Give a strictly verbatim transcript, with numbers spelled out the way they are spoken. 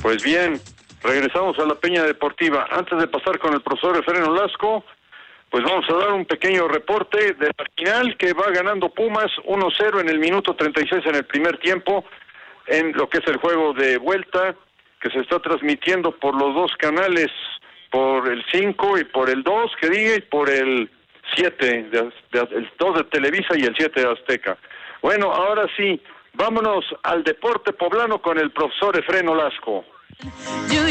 Pues bien, regresamos a la Peña Deportiva. Antes de pasar con el profesor Efraín Olasco, pues vamos a dar un pequeño reporte de la final que va ganando Pumas uno cero en el minuto treinta y seis en el primer tiempo, en lo que es el juego de vuelta, que se está transmitiendo por los dos canales, por el cinco y por el dos, que diga, y por el siete, de, de, el dos de Televisa y el siete de Azteca. Bueno, ahora sí, vámonos al deporte poblano con el profesor Efraín Olasco.